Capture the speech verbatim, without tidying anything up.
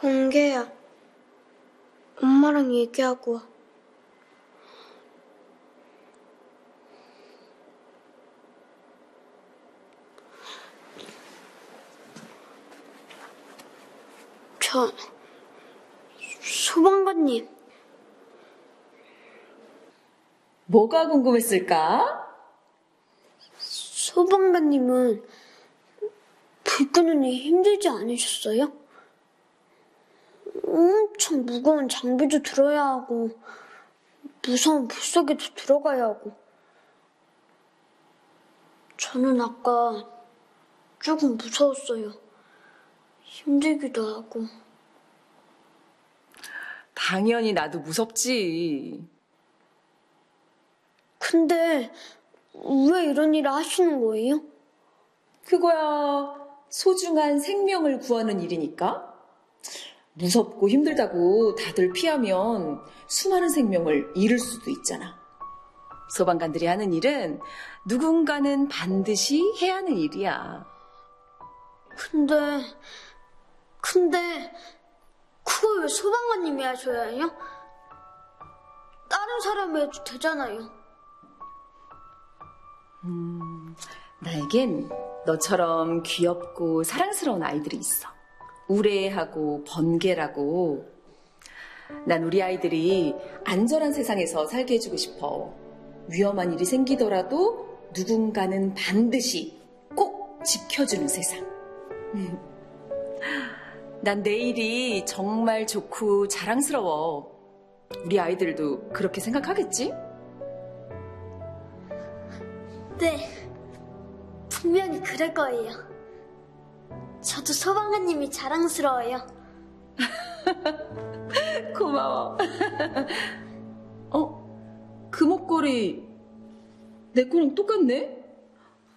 번개야, 엄마랑 얘기하고 와. 저, 소방관님. 뭐가 궁금했을까? 소방관님은 불 끄느니 힘들지 않으셨어요? 엄청 무거운 장비도 들어야 하고 무서운 불 속에도 들어가야 하고. 저는 아까 조금 무서웠어요. 힘들기도 하고. 당연히 나도 무섭지. 근데 왜 이런 일을 하시는 거예요? 그거야 소중한 생명을 구하는 일이니까. 무섭고 힘들다고 다들 피하면 수많은 생명을 잃을 수도 있잖아. 소방관들이 하는 일은 누군가는 반드시 해야 하는 일이야. 근데, 근데 그걸 왜 소방관님이 하셔야 해요? 다른 사람이 해도 되잖아요. 음, 나에겐 너처럼 귀엽고 사랑스러운 아이들이 있어. 우레하고 번개라고. 난 우리 아이들이 안전한 세상에서 살게 해주고 싶어. 위험한 일이 생기더라도 누군가는 반드시 꼭 지켜주는 세상. 난 내일이 정말 좋고 자랑스러워. 우리 아이들도 그렇게 생각하겠지? 네, 분명히 그럴 거예요. 저도 소방관님이 자랑스러워요. 고마워. 어? 그 목걸이 내 거랑 똑같네?